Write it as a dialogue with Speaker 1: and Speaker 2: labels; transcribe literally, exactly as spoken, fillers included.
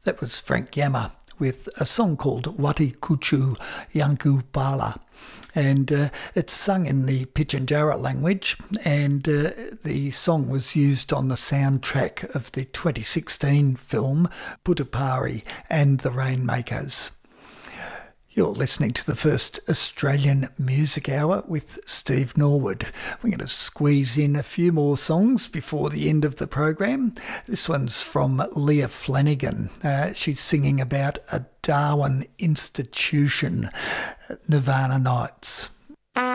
Speaker 1: That was Frank Yama with a song called Wati Kuchu Yanku Pala. And uh, it's sung in the Pitjantjatjara language, and uh, the song was used on the soundtrack of the twenty sixteen film Putupari and the Rainmakers. You're listening to the first Australian Music Hour with Steve Norwood. We're going to squeeze in a few more songs before the end of the program. This one's from Leah Flanagan. Uh, she's singing about a Darwin institution, Nirvana Nights.